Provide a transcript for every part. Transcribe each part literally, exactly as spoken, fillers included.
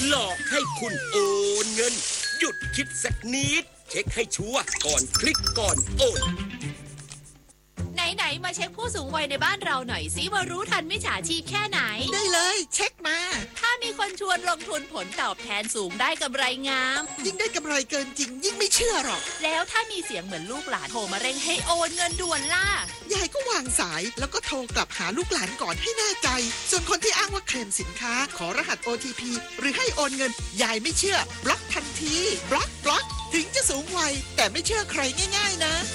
หลอกให้คุณโอนเงินหยุดคิดสักนิดเช็คให้ชัวร์ก่อนคลิกก่อนโอนไหนๆมาเช็คผู้สูงวัยในบ้านเราหน่อยสิว่ารู้ทันมิจฉาชีพแค่ไหนได้เลยเช็คมาถ้ามีคนชวนลงทุนผลตอบแทนสูงได้กำไรงามยิ่งได้กำไรเกินจริงยิ่งไม่เชื่อหรอกแล้วถ้ามีเสียงเหมือนลูกหลานโทรมาเร่งให้โอนเงินด่วนล่ะยายก็วางสายแล้วก็โทรกลับหาลูกหลานก่อนให้แน่ใจส่วนคนที่อ้างว่าเคลมสินค้าขอรหัส โอ ที พี หรือให้โอนเงินยายไม่เชื่อบล็อกทันทีบล็อกบล็อกถึงจะสูงวัยแต่ไม่เชื่อใครง่ายๆนะ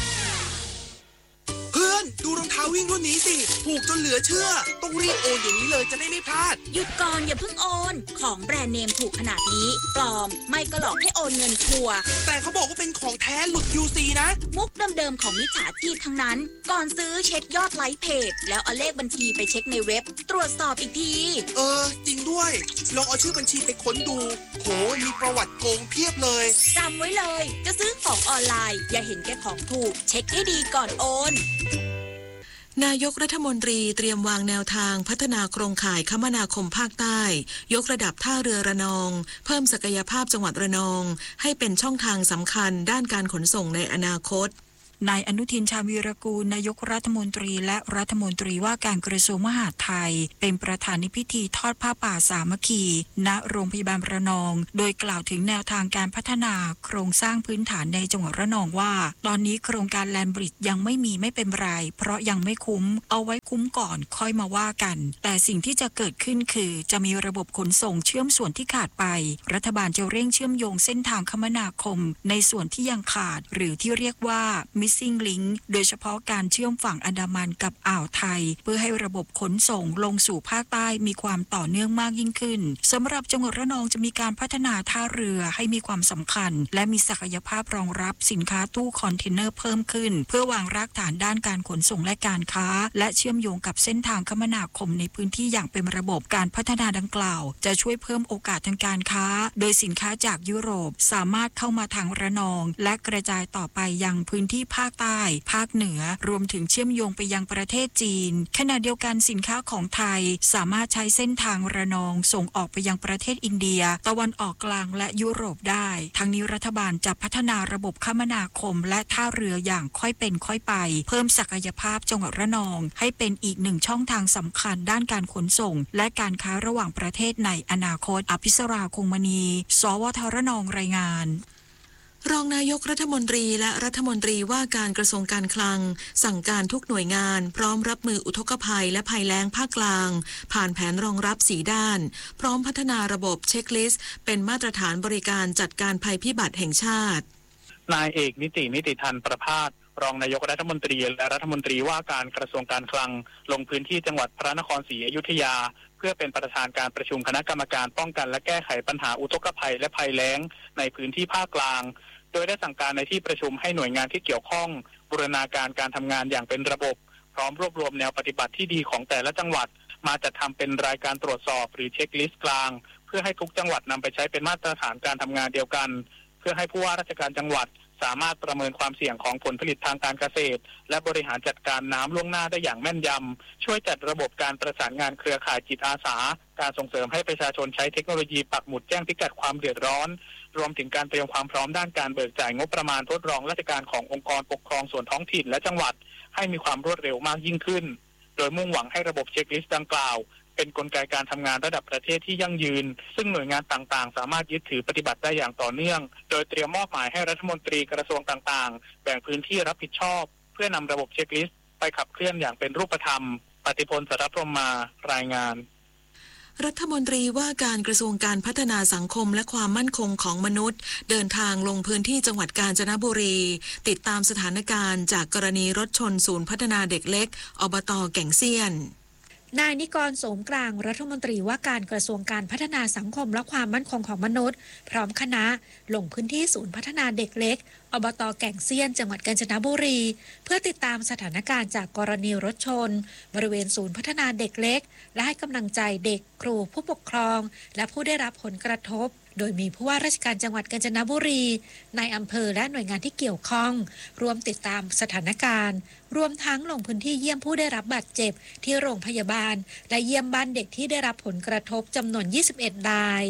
เพื่อนดูรองเท้าวิ่งรุ่นนี้สิถูกจนเหลือเชื่อต้องรีบโอนอย่างนี้เลยจะได้ไม่พลาดหยุดก่อนอย่าเพิ่งโอนของแบรนด์เนมถูกขนาดนี้ปลอมไม่ก็หลอกให้โอนเงินชัวร์แต่เขาบอกว่าเป็นของแท้หลุด ยู ซี นะมุกเดิมๆของมิจฉาชีพทั้งนั้นก่อนซื้อเช็คยอดไลค์เพจแล้วเอาเลขบัญชีไปเช็คในเว็บตรวจสอบอีกทีเออจริงด้วยลองเอาชื่อบัญชีไปค้นดูโหมีประวัติโกงเพียบเลยจำไว้เลยจะซื้อของออนไลน์อย่าเห็นแก่ของถูกเช็คให้ดีก่อนโอนนายกรัฐมนตรีเตรียมวางแนวทางพัฒนาโครงข่ายคมนาคมภาคใต้ยกระดับท่าเรือระนองเพิ่มศักยภาพจังหวัดระนองให้เป็นช่องทางสำคัญด้านการขนส่งในอนาคตนายอนุทินชาญวีรกูลนายกรัฐมนตรีและรัฐมนตรีว่าการกระทรวงมหาดไทยเป็นประธานในพิธีทอดผ้าป่าสามัคคีณโรงพยาบาลระนองโดยกล่าวถึงแนวทางการพัฒนาโครงสร้างพื้นฐานในจังหวัดระนองว่าตอนนี้โครงการแลนบริดจ์ยังไม่มีไม่เป็นไรเพราะยังไม่คุ้มเอาไว้คุ้มก่อนค่อยมาว่ากันแต่สิ่งที่จะเกิดขึ้นคือจะมีระบบขนส่งเชื่อมส่วนที่ขาดไปรัฐบาลจะเร่งเชื่อมโยงเส้นทางคมนาคมในส่วนที่ยังขาดหรือที่เรียกว่าmissing link โดยเฉพาะการเชื่อมฝั่งอันดามันกับอ่าวไทยเพื่อให้ระบบขนส่งลงสู่ภาคใต้มีความต่อเนื่องมากยิ่งขึ้นสำหรับจังหวัดระนองจะมีการพัฒนาท่าเรือให้มีความสำคัญและมีศักยภาพรองรับสินค้าตู้คอนเทนเนอร์เพิ่มขึ้นเพื่อวางรากฐานด้านการขนส่งและการค้าและเชื่อมโยงกับเส้นทางคมนาคมในพื้นที่อย่างเป็นระบบการพัฒนาดังกล่าวจะช่วยเพิ่มโอกาสทางการค้าโดยสินค้าจากยุโรปสามารถเข้ามาทางระนองและกระจายต่อไปยังพื้นที่ภาคใต้ภาคเหนือรวมถึงเชื่อมโยงไปยังประเทศจีนขณะเดียวกันสินค้าของไทยสามารถใช้เส้นทางระนองส่งออกไปยังประเทศอินเดียตะวันออกกลางและยุโรปได้ทั้งนี้รัฐบาลจะพัฒนาระบบคมนาคมและท่าเรืออย่างค่อยเป็นค่อยไปเพิ่มศักยภาพจังหวัดระนองให้เป็นอีกหนึ่งช่องทางสำคัญด้านการขนส่งและการค้าระหว่างประเทศในอนาคตอภิสราคงมณีสวทระนองรายงานรองนายกรัฐมนตรีและรัฐมนตรีว่าการกระทรวงการคลังสั่งการทุกหน่วยงานพร้อมรับมืออุทกภัยและภัยแล้งภาคกลางผ่านแผนรองรับสีด้านพร้อมพัฒนาระบบเช็คลิสต์เป็นมาตรฐานบริการจัดการภัยพิบัติแห่งชาตินายเอกนิตินิติทันประภาสรองนายกรัฐมนตรีและรัฐมนตรีว่าการกระทรวงการคลังลงพื้นที่จังหวัดพระนครศรีอยุธยาเพื่อเป็นประธานการประชุมคณะกรรมการป้องกันและแก้ไขปัญหาอุทกภัยและภัยแล้งในพื้นที่ภาคกลางโดยได้สั่งการในที่ประชุมให้หน่วยงานที่เกี่ยวข้องบูรณาการการทำงานอย่างเป็นระบบพร้อมรวบรวมแนวปฏิบัติที่ดีของแต่ละจังหวัดมาจัดทำเป็นรายการตรวจสอบหรือเช็คลิสต์กลางเพื่อให้ทุกจังหวัดนำไปใช้เป็นมาตรฐานการทำงานเดียวกันเพื่อให้ผู้ว่าราชการจังหวัดสามารถประเมินความเสี่ยงของผลผลิตทางการเกษตรและบริหารจัดการน้ำล่วงหน้าได้อย่างแม่นยำช่วยจัดระบบการประสานงานเครือข่ายจิตอาสาการส่งเสริมให้ประชาชนใช้เทคโนโลยีปักหมุดแจ้งพิกัดความเดือดร้อนรวมถึงการเตรียมความพร้อมด้านการเบิกจ่ายงบประมาณทดลองราชการขององค์กรปกครองส่วนท้องถิ่นและจังหวัดให้มีความรวดเร็วมากยิ่งขึ้นโดยมุ่งหวังให้ระบบเช็คลิสต์ดังกล่าวเป็นกลไกการทำงานระดับประเทศที่ยั่งยืนซึ่งหน่วยงานต่างๆสามารถยึดถือปฏิบัติได้อย่างต่อเนื่องโดยเตรียมมอบหมายให้รัฐมนตรีกระทรวงต่างๆแบ่งพื้นที่รับผิดชอบเพื่อนำระบบเช็คลิสต์ไปขับเคลื่อนอย่างเป็นรูปธรรมปฏิพล สรพรหมมารายงานรัฐมนตรีว่าการกระทรวงการพัฒนาสังคมและความมั่นคงของมนุษย์เดินทางลงพื้นที่จังหวัดกาญจนบุรีติดตามสถานการณ์จากกรณีรถชนศูนย์พัฒนาเด็กเล็กอบต.แก่งเซียนนายนิกร โสมกลางรัฐมนตรีว่าการกระทรวงการพัฒนาสังคมและความมั่นคงของมนุษย์พร้อมคณะลงพื้นที่ศูนย์พัฒนาเด็กเล็กอบต.แก่งเซียนจังหวัดกาญจนบุรีเพื่อติดตามสถานการณ์จากกรณีรถชนบริเวณศูนย์พัฒนาเด็กเล็กและให้กำลังใจเด็กครูผู้ปกครองและผู้ได้รับผลกระทบโดยมีผู้ว่าราชการจังหวัดกาญจนบุรีนายอำเภอและหน่วยงานที่เกี่ยวข้องรวมติดตามสถานการณ์รวมทั้งลงพื้นที่เยี่ยมผู้ได้รับบาดเจ็บที่โรงพยาบาลและเยี่ยมบ้านเด็กที่ได้รับผลกระทบจำนวนยี่สิบเอ็ดราย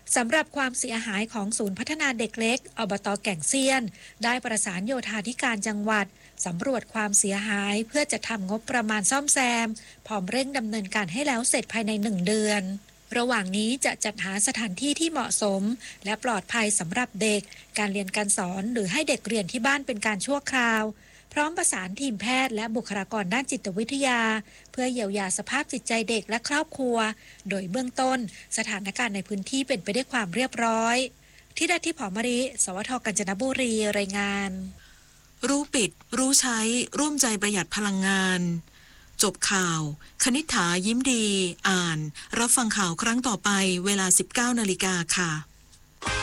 สำหรับความเสียหายของศูนย์พัฒนาเด็กเล็กอบต.แก่งเซียนได้ประสานโยธาธิการจังหวัดสำรวจความเสียหายเพื่อจะทำงบประมาณซ่อมแซมพร้อมเร่งดำเนินการให้แล้วเสร็จภายในหนึ่งเดือนระหว่างนี้จะจัดหาสถานที่ที่เหมาะสมและปลอดภัยสำหรับเด็กการเรียนการสอนหรือให้เด็กเรียนที่บ้านเป็นการชั่วคราวพร้อมประสานทีมแพทย์และบุคลากรด้านจิตวิทยาเพื่อเยียวยาสภาพจิตใจเด็กและครอบครัวโดยเบื้องต้นสถานการณ์ในพื้นที่เป็นไปด้วยความเรียบร้อยที่ได้ที่ผอมริสวท.กาญจนบุรีรายงานรู้ปิดรู้ใช้ร่วมใจประหยัดพลังงานจบข่าวคณิษฐายิ้มดีอ่านรับฟังข่าวครั้งต่อไปเวลา สิบเก้านาฬิกา ค่ะ